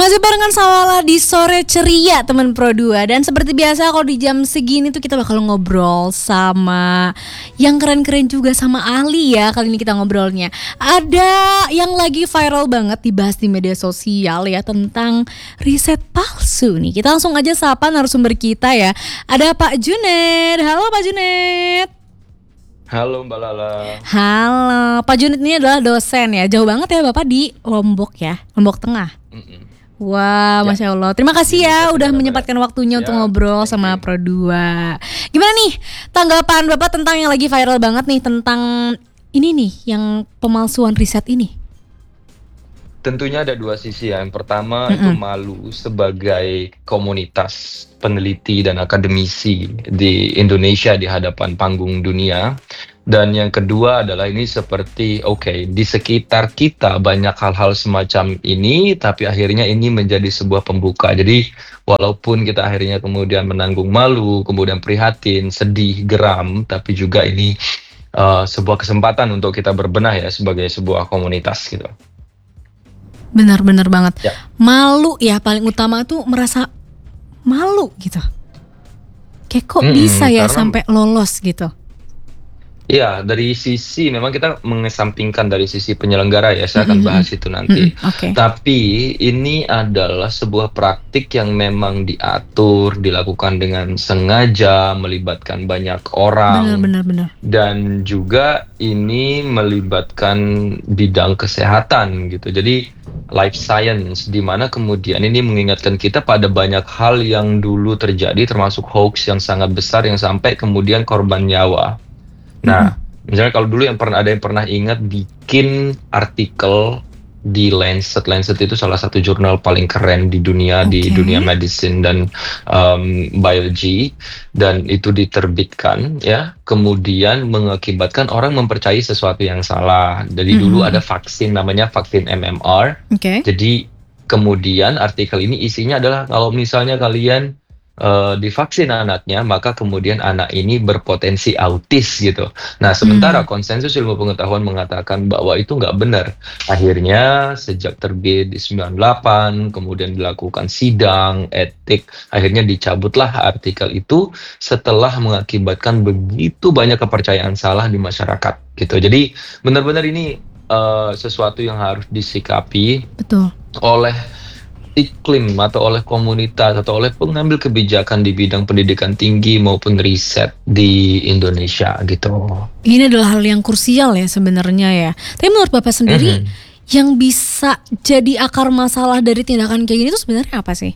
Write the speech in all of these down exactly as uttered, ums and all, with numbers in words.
Masih barengan sama Lala di Sore Ceria teman Pro dua. Dan seperti biasa kalau di jam segini tuh kita bakal ngobrol sama yang keren-keren juga, sama ahli ya. Kali ini kita ngobrolnya ada yang lagi viral banget dibahas di media sosial ya, tentang riset palsu nih. Kita langsung aja sapa narasumber kita ya. Ada Pak Junet. Halo Pak Junet. Halo Mbak Lala. Halo, Pak Junet ini adalah dosen ya. Jauh banget ya Bapak di Lombok ya, Lombok Tengah. Mm-mm. Wah, Ya. Masya Allah. Terima kasih ya udah menyempatkan waktunya Ya, untuk ngobrol thank sama you. Pro dua. Gimana nih tanggapan Bapak tentang yang lagi viral banget nih, tentang ini nih, yang pemalsuan riset ini? Tentunya ada dua sisi ya. Yang pertama itu Mm-mm. malu sebagai komunitas peneliti dan akademisi di Indonesia di hadapan panggung dunia. Dan yang kedua adalah ini seperti oke, di sekitar kita banyak hal-hal semacam ini, tapi akhirnya ini menjadi sebuah pembuka. Jadi walaupun kita akhirnya kemudian menanggung malu, kemudian prihatin, sedih, geram, tapi juga ini uh, sebuah kesempatan untuk kita berbenah ya sebagai sebuah komunitas gitu. Benar-benar banget. Ya. Malu ya, paling utama tuh merasa malu gitu. Kayak kok Mm-mm, bisa ya karena- sampai lolos gitu. Ya, dari sisi memang kita mengesampingkan dari sisi penyelenggara ya, saya akan Mm-mm. bahas itu nanti. Mm-mm, Oke. Tapi ini adalah sebuah praktik yang memang diatur, dilakukan dengan sengaja, melibatkan banyak orang, Benar-benar benar. dan juga ini melibatkan bidang kesehatan gitu. Jadi life science, di mana kemudian ini mengingatkan kita pada banyak hal yang dulu terjadi, termasuk hoax yang sangat besar yang sampai kemudian korban nyawa. Nah, misalnya kalau dulu yang pernah ada yang pernah ingat bikin artikel di Lancet. Lancet itu salah satu jurnal paling keren di dunia, di Oke. dunia medicine dan um, biology, dan itu diterbitkan ya, kemudian mengakibatkan orang mempercayai sesuatu yang salah. Jadi dulu Mhm. ada vaksin namanya vaksin M M R. Oke. Jadi kemudian artikel ini isinya adalah kalau misalnya kalian uh, divaksin anaknya, maka kemudian anak ini berpotensi autis gitu. Nah, sementara Hmm. konsensus ilmu pengetahuan mengatakan bahwa itu nggak benar. Akhirnya sejak terbit di sembilan puluh delapan, kemudian dilakukan sidang etik, akhirnya dicabutlah artikel itu setelah mengakibatkan begitu banyak kepercayaan salah di masyarakat gitu. Jadi benar-benar ini uh, sesuatu yang harus disikapi Betul. oleh iklim atau oleh komunitas atau oleh pengambil kebijakan di bidang pendidikan tinggi maupun riset di Indonesia gitu. Ini adalah hal yang krusial ya sebenarnya ya. Tapi menurut Bapak sendiri, Mhm. yang bisa jadi akar masalah dari tindakan kayak gini itu sebenarnya apa sih?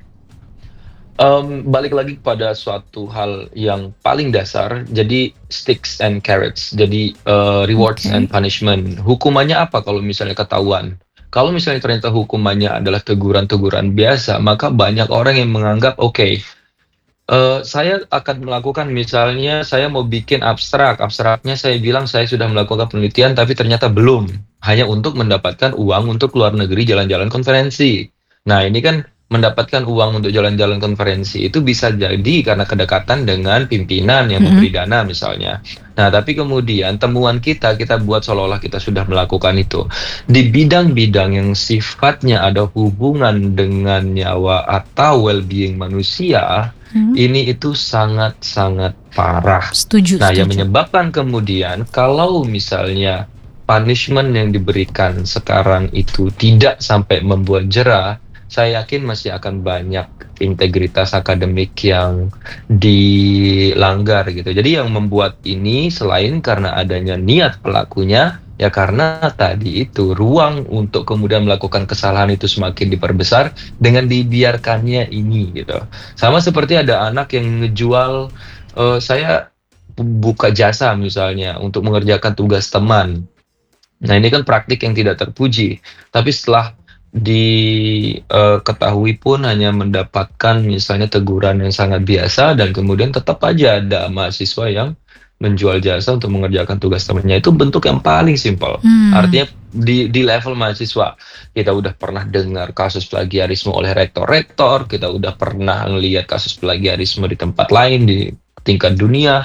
Em, balik lagi kepada suatu hal yang paling dasar, jadi sticks and carrots, jadi eh, rewards Oke. and punishment. Hukumannya apa kalau misalnya ketahuan? Kalau misalnya ternyata hukumannya adalah teguran-teguran biasa, maka banyak orang yang menganggap oke, Eh, saya akan melakukan, misalnya saya mau bikin abstrak, abstraknya saya bilang saya sudah melakukan penelitian tapi ternyata belum, hanya untuk mendapatkan uang untuk keluar negeri jalan-jalan konferensi. Nah, ini kan mendapatkan uang untuk jalan-jalan konferensi itu bisa jadi karena kedekatan dengan pimpinan yang Mhm. memberi dana misalnya. Nah, tapi kemudian temuan kita, kita buat seolah-olah kita sudah melakukan itu. Di bidang-bidang yang sifatnya ada hubungan dengan nyawa atau well-being manusia, Hmm. ini itu sangat-sangat parah. Setuju, Nah, yang setuju. menyebabkan kemudian kalau misalnya punishment yang diberikan sekarang itu tidak sampai membuat jera, saya yakin masih akan banyak integritas akademik yang dilanggar gitu. Jadi yang membuat ini selain karena adanya niat pelakunya, ya karena tadi itu ruang untuk kemudian melakukan kesalahan itu semakin diperbesar dengan dibiarkannya ini gitu. Sama seperti ada anak yang ngejual, eh, saya buka jasa misalnya untuk mengerjakan tugas teman. Nah, ini kan praktik yang tidak terpuji. Tapi setelah diketahui pun hanya mendapatkan misalnya teguran yang sangat biasa, dan kemudian tetap aja ada mahasiswa yang menjual jasa untuk mengerjakan tugas temannya. Itu bentuk yang paling simpel. Hmm. Artinya di, di level mahasiswa, kita udah pernah dengar kasus plagiarisme oleh rektor-rektor, kita udah pernah ngelihat kasus plagiarisme di tempat lain, di tingkat dunia.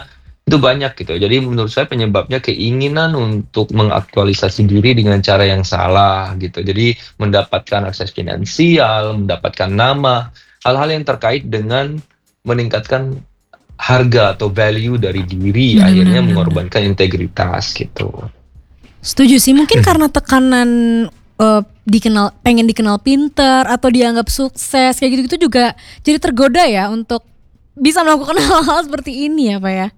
Itu banyak gitu. Jadi menurut saya penyebabnya keinginan untuk mengaktualisasi diri dengan cara yang salah gitu. Jadi mendapatkan akses finansial, mendapatkan nama, hal-hal yang terkait dengan meningkatkan harga atau value dari diri, Benar benar akhirnya benar benar. mengorbankan integritas gitu. Setuju sih, mungkin karena tekanan eh, dikenal pengen dikenal pinter atau dianggap sukses kayak gitu-gitu juga jadi tergoda ya untuk bisa melakukan hal-hal seperti ini ya Pak ya.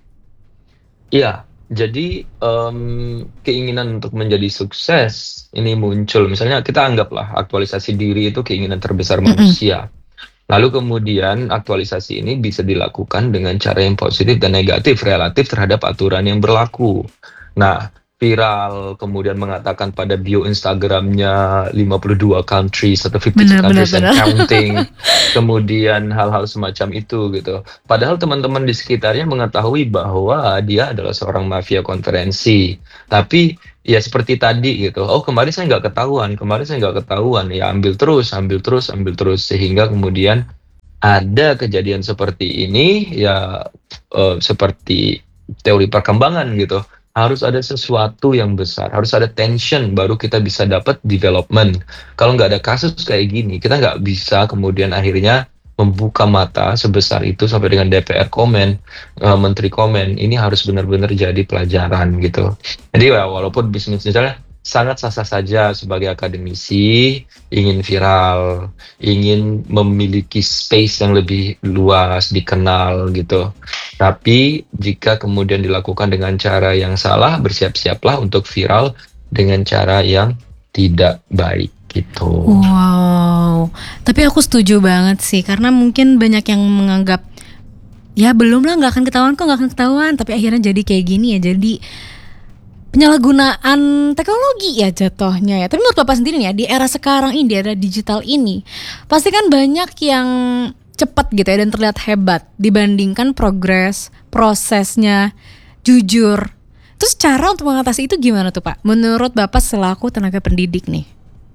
Iya, jadi, mmm, keinginan untuk menjadi sukses ini muncul, misalnya kita anggaplah aktualisasi diri itu keinginan terbesar Mm-mm. manusia. Lalu kemudian aktualisasi ini bisa dilakukan dengan cara yang positif dan negatif relatif terhadap aturan yang berlaku. Nah, viral kemudian mengatakan pada bio Instagramnya lima puluh dua countries atau lima puluh two Benar benar countries and benar. counting, kemudian hal-hal semacam itu gitu. Padahal teman-teman di sekitarnya mengetahui bahwa dia adalah seorang mafia konferensi. Tapi ya seperti tadi gitu, oh kemarin saya nggak ketahuan, kemarin saya nggak ketahuan, ya ambil terus, ambil terus, ambil terus, sehingga kemudian ada kejadian seperti ini, ya eh, seperti teori perkembangan gitu, harus ada sesuatu yang besar, harus ada tension baru kita bisa dapat development. Kalau nggak ada kasus kayak gini, kita nggak bisa kemudian akhirnya membuka mata sebesar itu sampai dengan D P R komen, eh, menteri komen, ini harus benar-benar jadi pelajaran gitu. Jadi ya walaupun bisnis misalnya sangat sah-sah saja sebagai akademisi, ingin viral, ingin memiliki space yang lebih luas, dikenal gitu. Tapi jika kemudian dilakukan dengan cara yang salah, bersiap-siaplah untuk viral dengan cara yang tidak baik gitu. Wow, tapi aku setuju banget sih karena mungkin banyak yang menganggap ya belum lah nggak akan ketahuan kok nggak akan ketahuan tapi akhirnya jadi kayak gini ya jadi penyalahgunaan teknologi ya jatuhnya ya. Tapi menurut Bapak sendiri nih ya di era sekarang ini di era digital ini pasti kan banyak yang cepat gitu ya dan terlihat hebat dibandingkan progres prosesnya jujur. Terus cara untuk mengatasi itu gimana tuh Pak? Menurut Bapak selaku tenaga pendidik nih.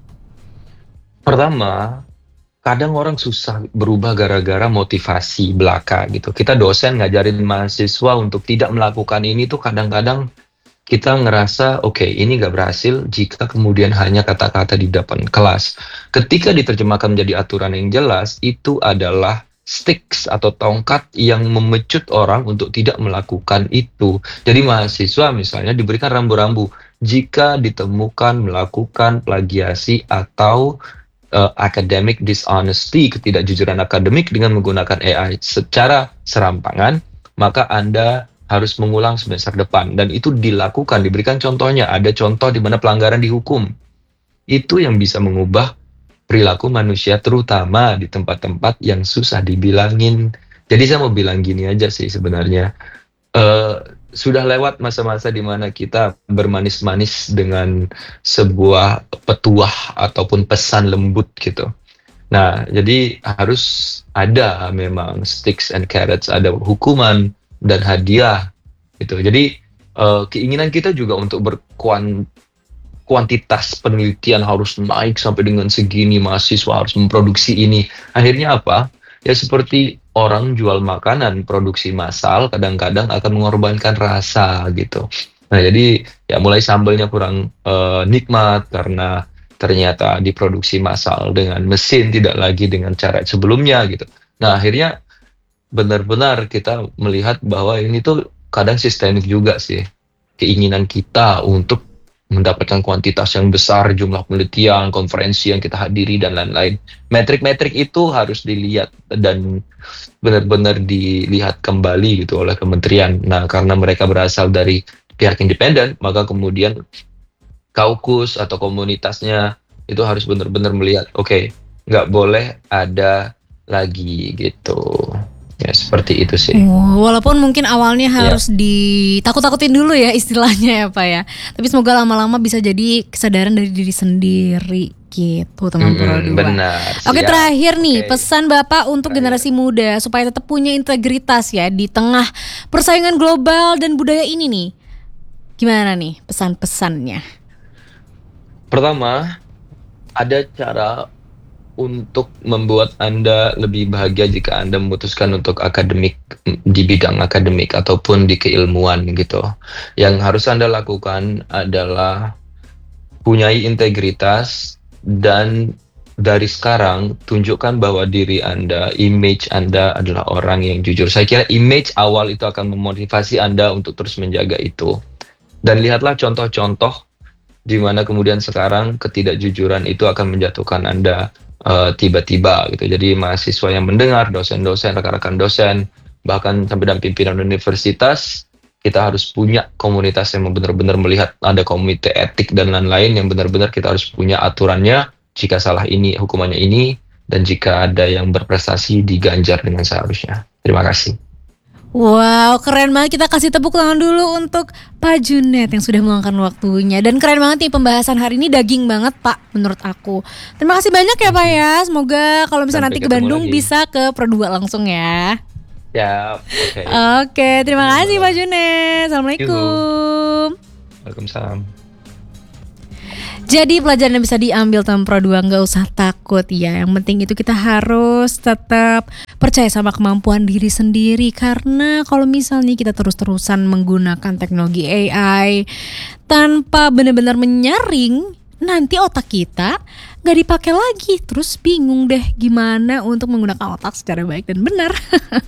Pertama, kadang orang susah berubah gara-gara motivasi belaka gitu. Kita dosen ngajarin mahasiswa untuk tidak melakukan ini tuh kadang-kadang kita ngerasa oke okay, ini nggak berhasil jika kemudian hanya kata-kata di depan kelas. Ketika diterjemahkan menjadi aturan yang jelas, itu adalah sticks atau tongkat yang memecut orang untuk tidak melakukan itu. Jadi mahasiswa misalnya diberikan rambu-rambu jika ditemukan melakukan plagiasi atau uh, academic dishonesty, ketidakjujuran akademik dengan menggunakan A I secara serampangan, maka Anda harus mengulang semester depan. Dan itu dilakukan, diberikan contohnya. Ada contoh di mana pelanggaran dihukum. Itu yang bisa mengubah perilaku manusia, terutama di tempat-tempat yang susah dibilangin. Jadi saya mau bilang gini aja sih sebenarnya. Eh, sudah lewat masa-masa di mana kita bermanis-manis dengan sebuah petuah ataupun pesan lembut gitu. Nah, jadi harus ada memang sticks and carrots, ada hukuman dan hadiah gitu. Jadi eh, keinginan kita juga untuk berkuan kuantitas penelitian harus naik sampai dengan segini, mahasiswa harus memproduksi ini. Akhirnya apa? Ya seperti orang jual makanan, produksi massal kadang-kadang akan mengorbankan rasa gitu. Nah, jadi ya mulai sambalnya kurang eh, nikmat karena ternyata diproduksi massal dengan mesin, tidak lagi dengan cara sebelumnya gitu. Nah, akhirnya benar-benar kita melihat bahwa ini tuh kadang sistemik juga sih. Keinginan kita untuk mendapatkan kuantitas yang besar, jumlah penelitian, konferensi yang kita hadiri, dan lain-lain. Metrik-metrik itu harus dilihat dan benar-benar dilihat kembali gitu oleh kementerian. Nah, karena mereka berasal dari pihak independen, maka kemudian kaukus atau komunitasnya itu harus benar-benar melihat, oke, okay, nggak boleh ada lagi gitu. Ya, seperti itu sih. Oh, walaupun mungkin awalnya Ya. harus ditakut-takutin dulu ya istilahnya ya Pak ya. Tapi semoga lama-lama bisa jadi kesadaran dari diri sendiri gitu teman Pro Mm-mm, dua. benar, Oke siap. terakhir nih Oke, pesan Bapak untuk terakhir. generasi muda supaya tetap punya integritas ya di tengah persaingan global dan budaya ini nih. Gimana nih pesan-pesannya? Pertama, ada cara untuk membuat Anda lebih bahagia jika Anda memutuskan untuk akademik di bidang akademik ataupun di keilmuan gitu. Yang harus Anda lakukan adalah punyai integritas dan dari sekarang tunjukkan bahwa diri Anda, image Anda adalah orang yang jujur. Saya kira image awal itu akan memotivasi Anda untuk terus menjaga itu. Dan lihatlah contoh-contoh di mana kemudian sekarang ketidakjujuran itu akan menjatuhkan Anda uh, tiba-tiba gitu. Jadi mahasiswa yang mendengar, dosen-dosen, rekan-rekan dosen, bahkan sampai dan pimpinan universitas, kita harus punya komunitas yang benar-benar melihat ada komite etik dan lain-lain yang benar-benar kita harus punya aturannya. Jika salah ini, hukumannya ini, dan jika ada yang berprestasi diganjar dengan seharusnya. Terima kasih. Wow, keren banget. Kita kasih tepuk tangan dulu untuk Pak Junet yang sudah meluangkan waktunya. Dan keren banget nih pembahasan hari ini, daging banget Pak menurut aku. Terima kasih banyak ya Pak ya. Semoga kalau misalnya nanti ke Bandung lagi. Bisa ke Pro dua langsung ya. Ya, oke. Okay. Oke, terima kasih Pak Junet. Assalamualaikum. Waalaikumsalam. Jadi pelajaran yang bisa diambil teman Pro dua, nggak usah takut ya. Yang penting itu kita harus tetap percaya sama kemampuan diri sendiri. Karena kalau misalnya kita terus-terusan menggunakan teknologi A I tanpa benar-benar menyaring, nanti otak kita nggak dipakai lagi. Terus bingung deh gimana untuk menggunakan otak secara baik dan benar.